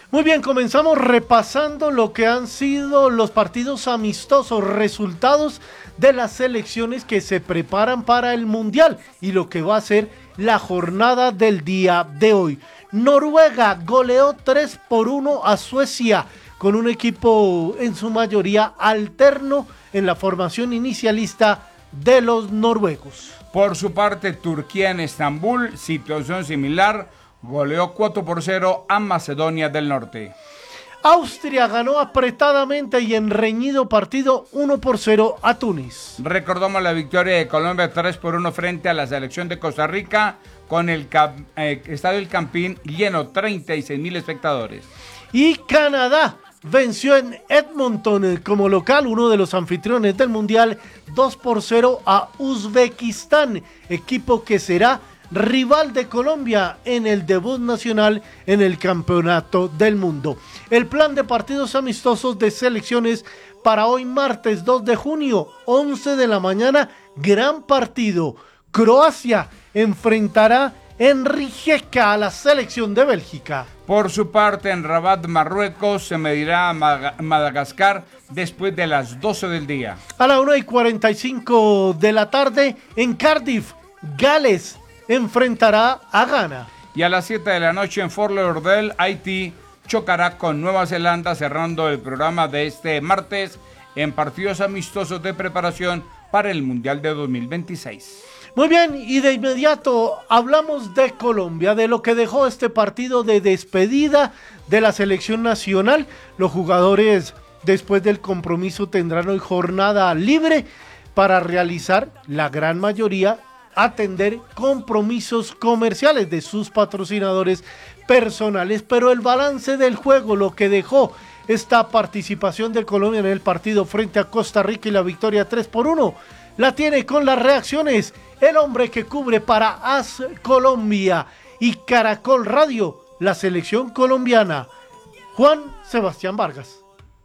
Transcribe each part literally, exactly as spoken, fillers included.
Muy bien, comenzamos repasando lo que han sido los partidos amistosos, resultados de las selecciones que se preparan para el Mundial y lo que va a ser la jornada del día de hoy. Noruega goleó tres por uno a Suecia con un equipo en su mayoría alterno en la formación inicialista de los noruegos. Por su parte, Turquía en Estambul, situación similar, goleó cuatro por cero a Macedonia del Norte. Austria ganó apretadamente y en reñido partido uno por cero a Túnez. Recordamos la victoria de Colombia tres por uno frente a la selección de Costa Rica con el eh, Estadio El Campín lleno, treinta y seis mil espectadores. Y Canadá venció en Edmonton como local, uno de los anfitriones del Mundial, dos por cero a Uzbekistán, equipo que será rival de Colombia en el debut nacional en el Campeonato del Mundo. El plan de partidos amistosos de selecciones para hoy martes dos de junio, once de la mañana, gran partido. Croacia enfrentará en Rijeka a la selección de Bélgica. Por su parte, en Rabat, Marruecos, se medirá a Madagascar después de las doce del día. A la una y cuarenta y cinco de la tarde, en Cardiff, Gales enfrentará a Ghana. Y a las siete de la noche en Fort Lauderdale, Haití chocará con Nueva Zelanda, cerrando el programa de este martes en partidos amistosos de preparación para el Mundial de dos mil veintiséis. Muy bien, y de inmediato hablamos de Colombia, de lo que dejó este partido de despedida de la selección nacional. Los jugadores después del compromiso tendrán hoy jornada libre para realizar, la gran mayoría, atender compromisos comerciales de sus patrocinadores personales, pero el balance del juego, lo que dejó esta participación de Colombia en el partido frente a Costa Rica y la victoria tres por uno, la tiene con las reacciones el hombre que cubre para A S Colombia y Caracol Radio, la selección colombiana, Juan Sebastián Vargas.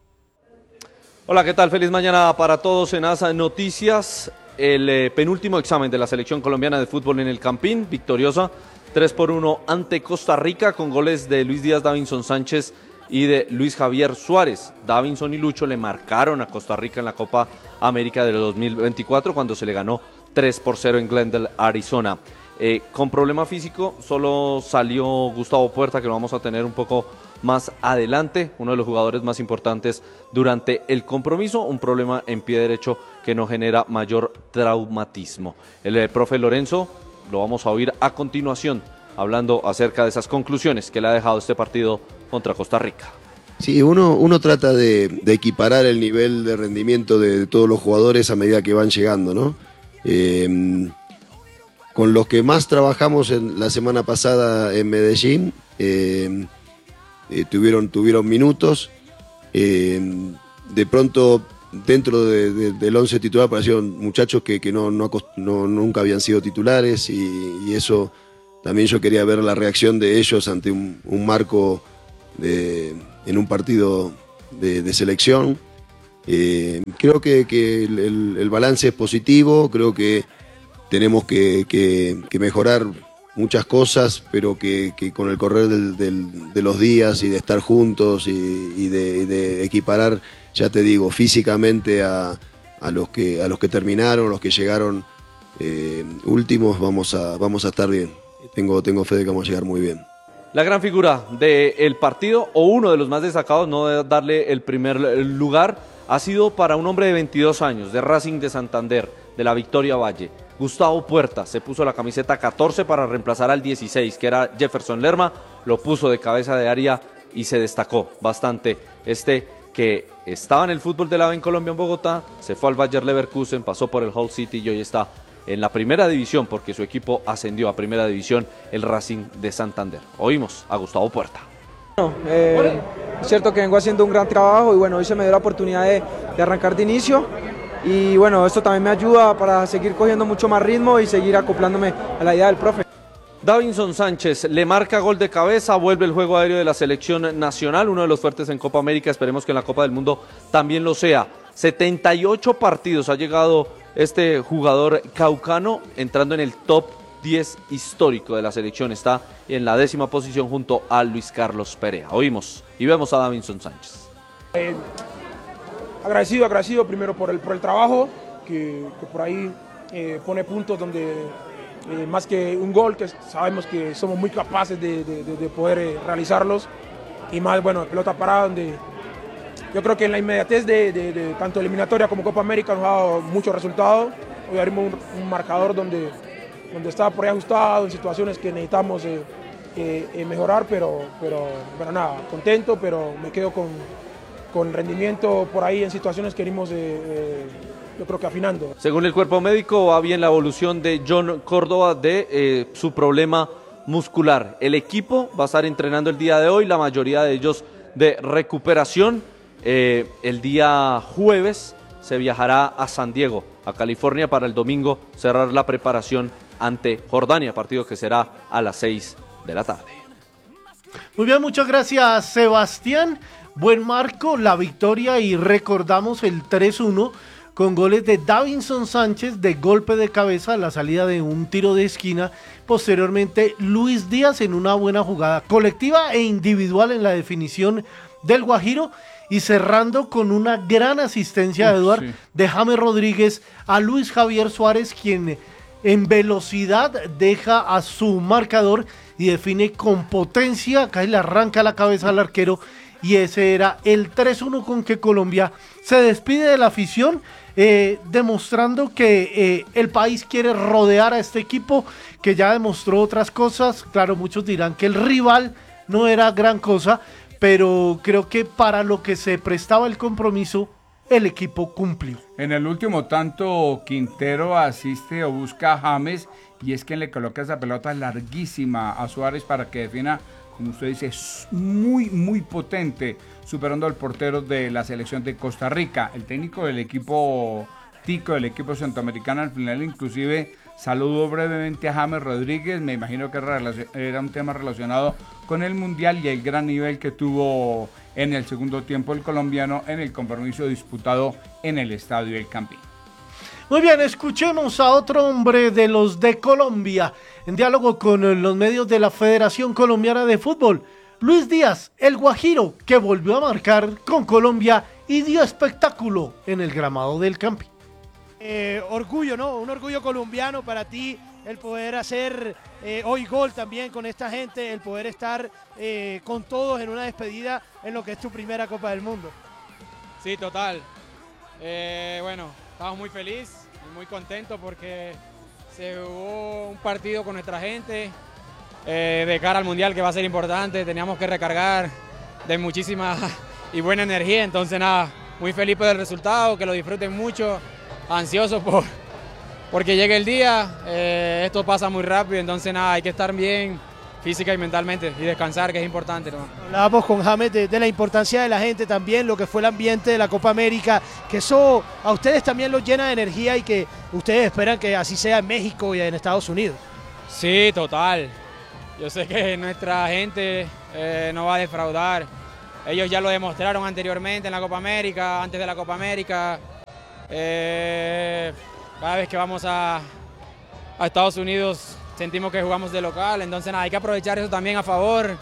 Hola, ¿qué tal? Feliz mañana para todos en A S Noticias. El eh, penúltimo examen de la selección colombiana de fútbol en el Campín, victoriosa tres por uno ante Costa Rica con goles de Luis Díaz, Davinson Sánchez y de Luis Javier Suárez. Davinson y Lucho le marcaron a Costa Rica en la Copa América del dos mil veinticuatro cuando se le ganó tres por cero en Glendale, Arizona. Eh, con problema físico solo salió Gustavo Puerta, que lo vamos a tener un poco más adelante, uno de los jugadores más importantes durante el compromiso, un problema en pie derecho que no genera mayor traumatismo. El eh, profe Lorenzo lo vamos a oír a continuación, hablando acerca de esas conclusiones que le ha dejado este partido contra Costa Rica. Sí, uno, uno trata de, de equiparar el nivel de rendimiento de todos los jugadores a medida que van llegando, ¿no? Eh, con los que más trabajamos en la semana pasada en Medellín, eh, eh, tuvieron, tuvieron minutos, eh, de pronto dentro de, de, del once titular aparecieron muchachos que, que no, no, no, nunca habían sido titulares y, y eso también yo quería ver la reacción de ellos ante un, un marco de, en un partido de, de selección. Eh, creo que, que el, el, el balance es positivo, creo que tenemos que, que, que mejorar muchas cosas, pero que, que con el correr del, del, de los días y de estar juntos y, y de, de equiparar, ya te digo, físicamente a, a, los, que, a los que terminaron, los que llegaron eh, últimos, vamos a, vamos a estar bien. Tengo, tengo fe de que vamos a llegar muy bien. La gran figura del partido, o uno de los más destacados, no de darle el primer lugar, ha sido para un hombre de veintidós años, de Racing de Santander, de la Victoria Valle. Gustavo Puerta se puso la camiseta catorce para reemplazar al dieciséis, que era Jefferson Lerma, lo puso de cabeza de área y se destacó bastante. Este que estaba en el fútbol de la B en Colombia, en Bogotá, se fue al Bayer Leverkusen, pasó por el Hull City y hoy está en la primera división, porque su equipo ascendió a primera división, el Racing de Santander. Oímos a Gustavo Puerta. Bueno, eh, es cierto que vengo haciendo un gran trabajo y bueno, hoy se me dio la oportunidad de, de arrancar de inicio y bueno, esto también me ayuda para seguir cogiendo mucho más ritmo y seguir acoplándome a la idea del profe. Davinson Sánchez le marca gol de cabeza, vuelve el juego aéreo de la selección nacional, uno de los fuertes en Copa América, esperemos que en la Copa del Mundo también lo sea. setenta y ocho partidos ha llegado este jugador caucano, entrando en el top diez histórico de la selección. Está en la décima posición junto a Luis Carlos Perea. Oímos y vemos a Davinson Sánchez. Eh, agradecido, agradecido primero por el, por el trabajo, que, que por ahí eh, pone puntos donde eh, más que un gol, que sabemos que somos muy capaces de, de, de poder eh, realizarlos, y más, bueno, pelota parada, donde yo creo que en la inmediatez de, de, de tanto eliminatoria como Copa América nos ha dado muchos resultados. Hoy abrimos un, un marcador donde, donde está por ahí ajustado en situaciones que necesitamos eh, eh, eh, mejorar, pero, pero, pero nada, contento, pero me quedo con, con rendimiento por ahí en situaciones que venimos, eh, eh, yo creo que afinando. Según el cuerpo médico, va bien la evolución de John Córdoba de eh, su problema muscular. El equipo va a estar entrenando el día de hoy, la mayoría de ellos de recuperación. Eh, el día jueves se viajará a San Diego, a California, para el domingo cerrar la preparación ante Jordania, partido que será a las seis de la tarde. Muy bien, muchas gracias, Sebastián. Buen marco, la victoria, y recordamos el tres uno con goles de Davinson Sánchez de golpe de cabeza a la salida de un tiro de esquina. Posteriormente, Luis Díaz en una buena jugada colectiva e individual en la definición del Guajiro. Y cerrando con una gran asistencia de Eduard, sí, de James Rodríguez a Luis Javier Suárez, quien en velocidad deja a su marcador y define con potencia. Acá le arranca la cabeza al arquero, y ese era el tres uno con que Colombia se despide de la afición, eh, demostrando que eh, el país quiere rodear a este equipo que ya demostró otras cosas. Claro, muchos dirán que el rival no era gran cosa, pero creo que para lo que se prestaba el compromiso, el equipo cumplió. En el último tanto, Quintero asiste o busca a James, y es quien le coloca esa pelota larguísima a Suárez para que defina, como usted dice, muy, muy potente, superando al portero de la selección de Costa Rica. El técnico del equipo Tico, del equipo centroamericano, al final inclusive saludó brevemente a James Rodríguez. Me imagino que era un tema relacionado con el Mundial y el gran nivel que tuvo en el segundo tiempo el colombiano en el compromiso disputado en el Estadio El Campín. Muy bien, escuchemos a otro hombre de los de Colombia, en diálogo con los medios de la Federación Colombiana de Fútbol. Luis Díaz, el Guajiro, que volvió a marcar con Colombia y dio espectáculo en el gramado del Campín. Eh, orgullo, ¿no? Un orgullo colombiano para ti, el poder hacer eh, hoy gol también con esta gente, el poder estar eh, con todos en una despedida en lo que es tu primera Copa del Mundo. Sí, total. Eh, bueno, estamos muy felices y muy contentos porque se jugó un partido con nuestra gente eh, de cara al Mundial, que va a ser importante. Teníamos que recargar de muchísima y buena energía, entonces nada, muy feliz por el resultado, que lo disfruten mucho. Ansioso por porque llegue el día, eh, esto pasa muy rápido, entonces nada, hay que estar bien física y mentalmente y descansar, que es importante, ¿no? Hablábamos con James de, de la importancia de la gente también, lo que fue el ambiente de la Copa América, que eso a ustedes también los llena de energía y que ustedes esperan que así sea en México y en Estados Unidos. Sí, total. Yo sé que nuestra gente eh, no va a defraudar. Ellos ya lo demostraron anteriormente en la Copa América, antes de la Copa América. Eh, cada vez que vamos a, a Estados Unidos sentimos que jugamos de local, entonces nada, hay que aprovechar eso también a favor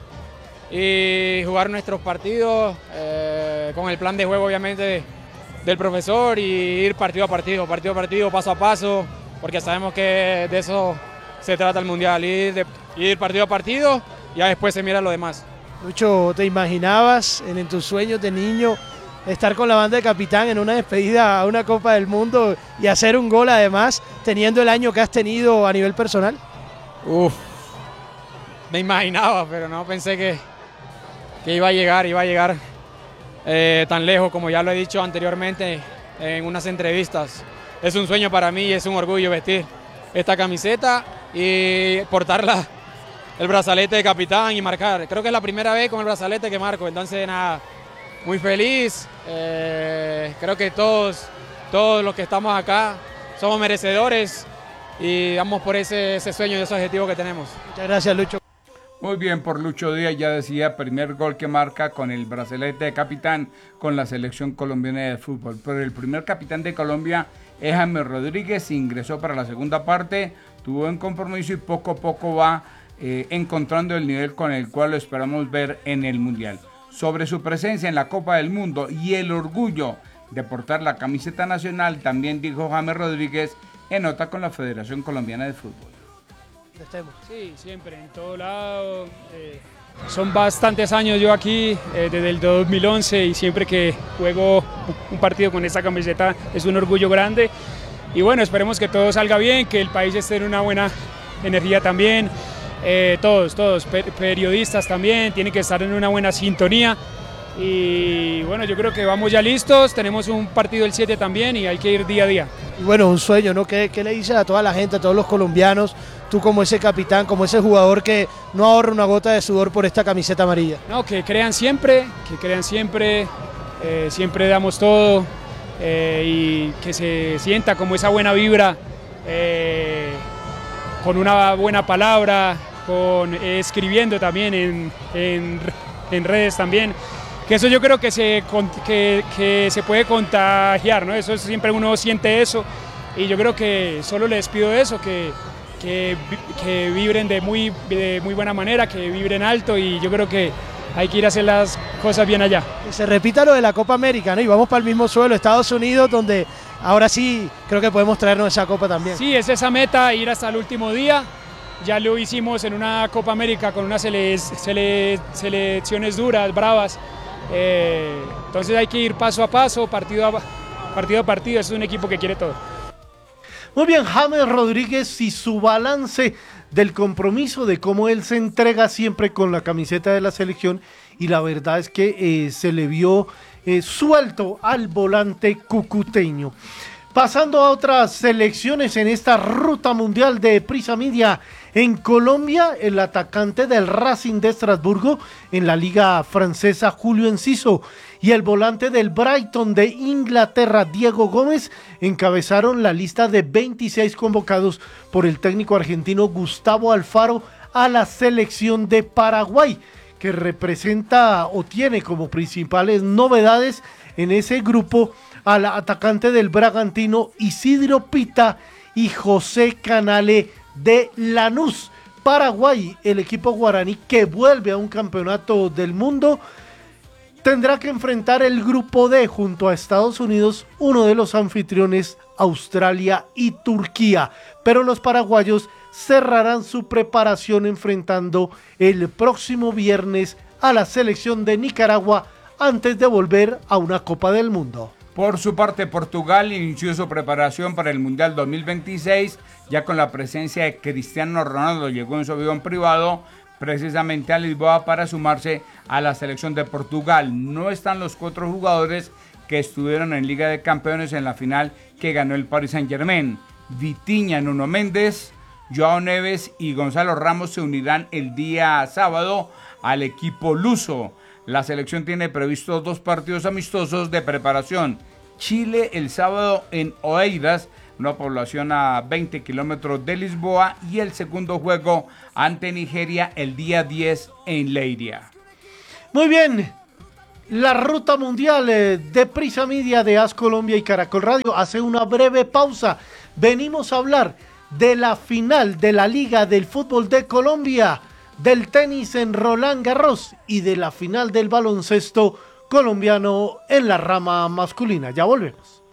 y jugar nuestros partidos eh, con el plan de juego obviamente del profesor, y ir partido a partido, partido a partido, paso a paso, porque sabemos que de eso se trata el Mundial, ir, de, ir partido a partido, y ya después se mira lo demás. Lucho, ¿te imaginabas en, en tus sueños de niño estar con la banda de capitán en una despedida a una Copa del Mundo y hacer un gol además, teniendo el año que has tenido a nivel personal? Uf, me imaginaba, pero no pensé que, que iba a llegar, iba a llegar eh, tan lejos, como ya lo he dicho anteriormente en unas entrevistas. Es un sueño para mí y es un orgullo vestir esta camiseta y portarla, el brazalete de capitán y marcar. Creo que es la primera vez con el brazalete que marco, entonces nada, muy feliz. Eh, creo que todos, todos los que estamos acá somos merecedores y vamos por ese, ese sueño y ese objetivo que tenemos. Muchas gracias, Lucho. Muy bien por Lucho Díaz, ya decía, primer gol que marca con el brazalete de capitán con la selección colombiana de fútbol. Pero el primer capitán de Colombia es James Rodríguez, ingresó para la segunda parte, tuvo un compromiso y poco a poco va eh, encontrando el nivel con el cual lo esperamos ver en el Mundial. Sobre su presencia en la Copa del Mundo y el orgullo de portar la camiseta nacional, también dijo James Rodríguez en nota con la Federación Colombiana de Fútbol. Sí, siempre, en todo lado. Eh, son bastantes años yo aquí, eh, desde el dos mil once, y siempre que juego un partido con esta camiseta es un orgullo grande. Y bueno, esperemos que todo salga bien, que el país esté en una buena energía también. Eh, todos, todos, per periodistas también, tienen que estar en una buena sintonía. Y bueno, yo creo que vamos ya listos, tenemos un partido el siete también y hay que ir día a día. Y bueno, un sueño, ¿no? ¿Qué, qué le dices a toda la gente, a todos los colombianos, tú como ese capitán, como ese jugador que no ahorra una gota de sudor por esta camiseta amarilla? No, que crean siempre, que crean siempre, eh, siempre damos todo eh, y que se sienta como esa buena vibra, eh, con una buena palabra, con eh, escribiendo también en, en, en redes también. Que eso yo creo que se, que, que se puede contagiar, ¿no? Eso siempre uno siente eso y yo creo que solo les pido eso, que, que, que vibren de muy, de muy buena manera, que vibren alto y yo creo que hay que ir a hacer las cosas bien allá. Que se repita lo de la Copa América, ¿no? Y vamos para el mismo suelo, Estados Unidos, donde ahora sí creo que podemos traernos esa Copa también. Sí, es esa meta, ir hasta el último día. Ya lo hicimos en una Copa América con unas sele sele selecciones duras, bravas. Eh, entonces hay que ir paso a paso, partido a partido, a partido. Es un equipo que quiere todo. Muy bien, James Rodríguez y su balance del compromiso, de cómo él se entrega siempre con la camiseta de la selección, y la verdad es que eh, se le vio eh, suelto al volante cucuteño. Pasando a otras selecciones en esta ruta mundial de Prisa Media, en Colombia, el atacante del Racing de Estrasburgo en la liga francesa, Julio Enciso, y el volante del Brighton de Inglaterra, Diego Gómez, encabezaron la lista de veintiséis convocados por el técnico argentino Gustavo Alfaro a la selección de Paraguay, que representa o tiene como principales novedades en ese grupo al atacante del Bragantino Isidro Pita y José Canale de Lanús. Paraguay, el equipo guaraní que vuelve a un campeonato del mundo, tendrá que enfrentar el grupo D junto a Estados Unidos, uno de los anfitriones, Australia y Turquía. Pero los paraguayos cerrarán su preparación enfrentando el próximo viernes a la selección de Nicaragua antes de volver a una Copa del Mundo. Por su parte, Portugal inició su preparación para el Mundial dos mil veintiséis, ya con la presencia de Cristiano Ronaldo. Llegó en su avión privado precisamente a Lisboa para sumarse a la selección de Portugal. No están los cuatro jugadores que estuvieron en Liga de Campeones en la final que ganó el Paris Saint-Germain. Vitinha, Nuno Méndez, Joao Neves y Gonzalo Ramos se unirán el día sábado al equipo luso. La selección tiene previstos dos partidos amistosos de preparación. Chile el sábado en Oeiras, una población a veinte kilómetros de Lisboa, y el segundo juego ante Nigeria el día diez en Leiria. Muy bien, la ruta mundial de Prisa Media de AS Colombia y Caracol Radio hace una breve pausa. Venimos a hablar de la final de la Liga del Fútbol de Colombia, del tenis en Roland Garros y de la final del baloncesto colombiano en la rama masculina. Ya volvemos.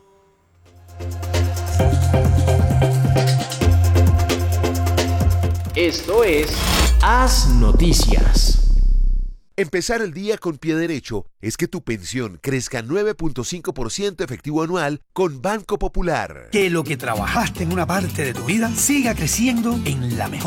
Esto es Haz Noticias. Empezar el día con pie derecho es que tu pensión crezca nueve punto cinco por ciento efectivo anual con Banco Popular. Que lo que trabajaste en una parte de tu vida siga creciendo en la mejor